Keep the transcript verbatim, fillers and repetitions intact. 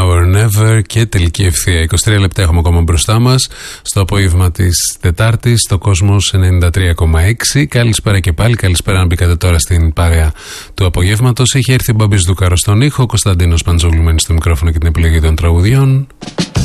Now or Never και τελική ευθεία. είκοσι τρία λεπτά έχουμε ακόμα μπροστά μας στο απόγευμα της Τετάρτης, στο Κόσμος ενενήντα τρία κόμμα έξι. Καλησπέρα και πάλι, καλησπέρα αν μπήκατε τώρα στην παρέα του απογεύματος. Έχει έρθει ο Μπαμπής Δούκαρος στον ήχο, ο Κωνσταντίνος Παντζόγλου μένει στο μικρόφωνο και την επιλογή των τραγουδιών.